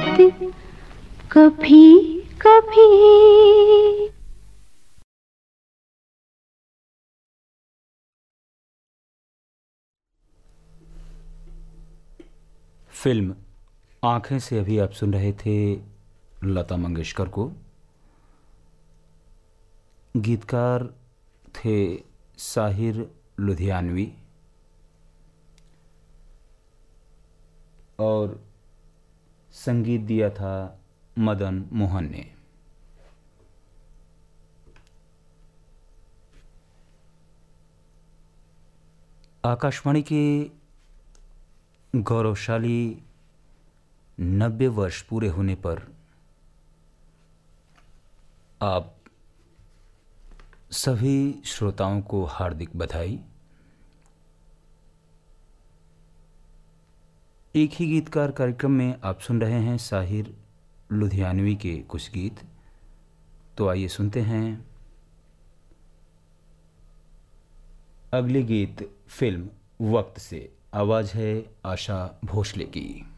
बात कभी कभी। फिल्म आंखें से अभी आप सुन रहे थे लता मंगेशकर को। गीतकार थे साहिर लुधियानवी और संगीत दिया था मदन मोहन ने। आकाशवाणी के गौरवशाली 90 वर्ष पूरे होने पर आप सभी श्रोताओं को हार्दिक बधाई। एक ही गीतकार कार्यक्रम में आप सुन रहे हैं साहिर लुधियानवी के कुछ गीत। तो आइए सुनते हैं अगले गीत फिल्म वक्त से। आवाज़ है आशा भोसले की।